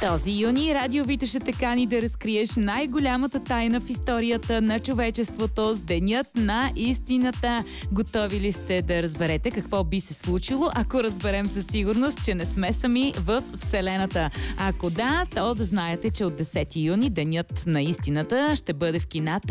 Този юни Радио Вита ще те кани да разкриеш най-голямата тайна в историята на човечеството с Денят на истината. Готови ли сте да разберете какво би се случило, ако разберем със сигурност, че не сме сами в Вселената? Ако да, то да знаете, че от 10 юни Денят на истината ще бъде в кината